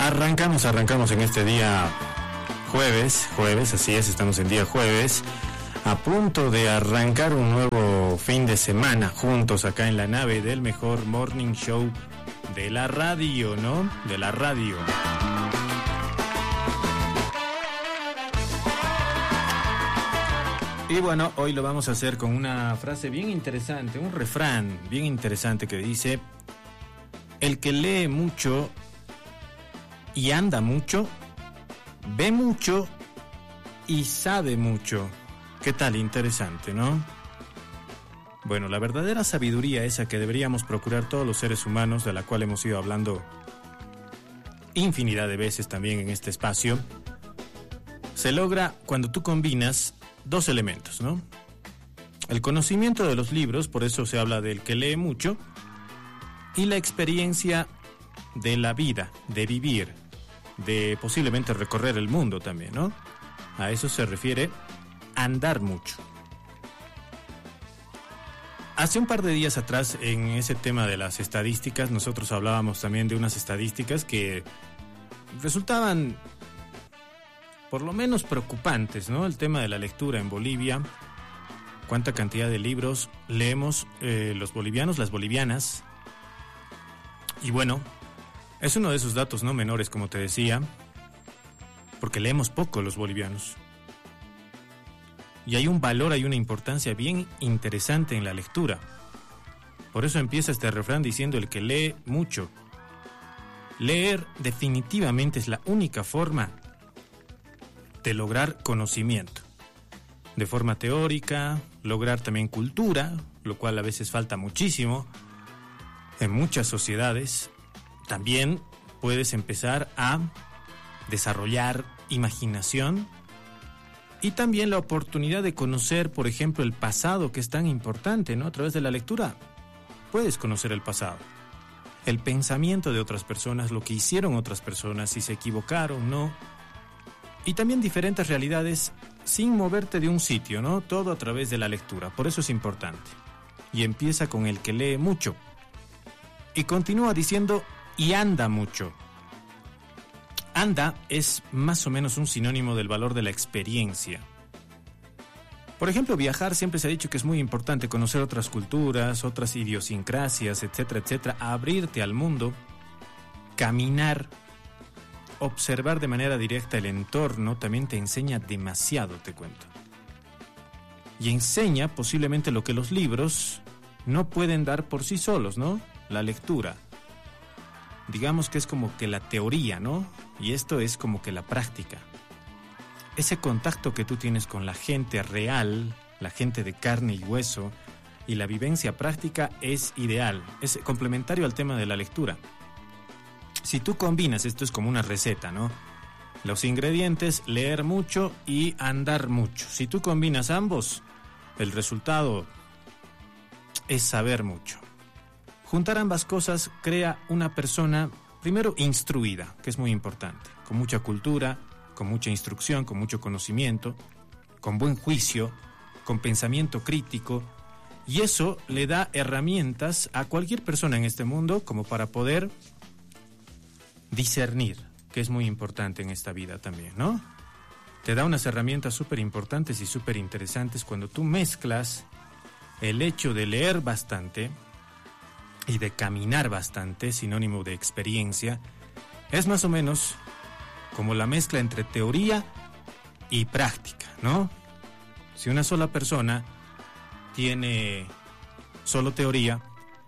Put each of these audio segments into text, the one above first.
Arrancamos en este día jueves, así es, estamos en día jueves, a punto de arrancar un nuevo fin de semana juntos acá en la nave del mejor morning show de la radio, ¿no? De la radio. Y bueno, hoy lo vamos a hacer con una frase bien interesante, un refrán bien interesante que dice: el que lee mucho y anda mucho, ve mucho y sabe mucho. ¿Qué tal? Interesante, ¿no? Bueno, la verdadera sabiduría esa que deberíamos procurar todos los seres humanos, de la cual hemos ido hablando infinidad de veces también en este espacio, se logra cuando tú combinas dos elementos, ¿no? El conocimiento de los libros, por eso se habla del que lee mucho, y la experiencia de la vida, de vivir, de posiblemente recorrer el mundo también, ¿no? A eso se refiere andar mucho. Hace un par de días atrás, en ese tema de las estadísticas, nosotros hablábamos también de unas estadísticas que resultaban por lo menos preocupantes, ¿no? El tema de la lectura en Bolivia, cuánta cantidad de libros leemos los bolivianos, las bolivianas. Y bueno, es uno de esos datos no menores, como te decía, porque leemos poco los bolivianos. Y hay un valor, hay una importancia bien interesante en la lectura. Por eso empieza este refrán diciendo: el que lee mucho. Leer definitivamente es la única forma de lograr conocimiento. De forma teórica, lograr también cultura, lo cual a veces falta muchísimo en muchas sociedades. También puedes empezar a desarrollar imaginación y también la oportunidad de conocer, por ejemplo, el pasado, que es tan importante, ¿no? A través de la lectura puedes conocer el pasado, el pensamiento de otras personas, lo que hicieron otras personas, si se equivocaron, ¿no? Y también diferentes realidades sin moverte de un sitio, ¿no? Todo a través de la lectura, por eso es importante. Y empieza con el que lee mucho. Y continúa diciendo: y anda mucho. Anda es más o menos un sinónimo del valor de la experiencia. Por ejemplo, viajar, siempre se ha dicho que es muy importante conocer otras culturas, otras idiosincrasias, etcétera, etcétera. Abrirte al mundo, caminar, observar de manera directa el entorno, también te enseña demasiado, te cuento. Y enseña posiblemente lo que los libros no pueden dar por sí solos, ¿no? La lectura. Digamos que es como que la teoría, ¿no? Y esto es como que la práctica. Ese contacto que tú tienes con la gente real, la gente de carne y hueso, y la vivencia práctica es ideal, es complementario al tema de la lectura. Si tú combinas, esto es como una receta, ¿no? Los ingredientes: leer mucho y andar mucho. Si tú combinas ambos, el resultado es saber mucho. Juntar ambas cosas crea una persona, primero, instruida, que es muy importante, con mucha cultura, con mucha instrucción, con mucho conocimiento, con buen juicio, con pensamiento crítico, y eso le da herramientas a cualquier persona en este mundo como para poder discernir, que es muy importante en esta vida también, ¿no? Te da unas herramientas súper importantes y súper interesantes cuando tú mezclas el hecho de leer bastante y de caminar bastante, sinónimo de experiencia. Es más o menos como la mezcla entre teoría y práctica, ¿no? Si una sola persona tiene solo teoría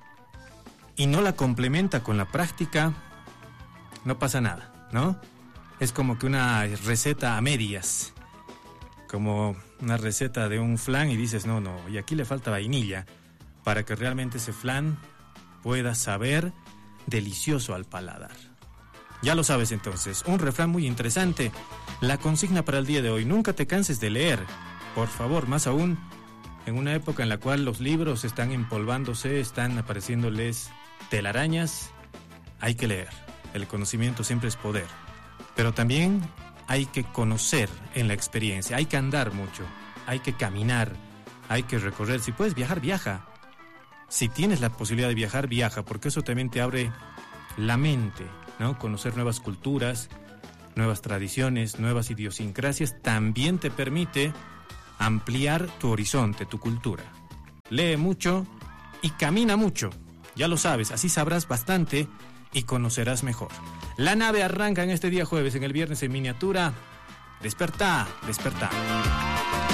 y no la complementa con la práctica, no pasa nada, ¿no? Es como que una receta a medias, como una receta de un flan y dices, no, y aquí le falta vainilla para que realmente ese flan pueda saber delicioso al paladar. Ya lo sabes entonces, un refrán muy interesante. La consigna para el día de hoy: nunca te canses de leer, por favor, más aún en una época en la cual los libros están empolvándose, están apareciéndoles telarañas. Hay que leer, el conocimiento siempre es poder, pero también hay que conocer en la experiencia, hay que andar mucho, hay que caminar, hay que recorrer. Si puedes viajar, viaja. Si tienes la posibilidad de viajar, viaja, porque eso también te abre la mente, ¿no? Conocer nuevas culturas, nuevas tradiciones, nuevas idiosincrasias, también te permite ampliar tu horizonte, tu cultura. Lee mucho y camina mucho. Ya lo sabes, así sabrás bastante y conocerás mejor. La nave arranca en este día jueves, en el Viernes en Miniatura. Despertá, despertá.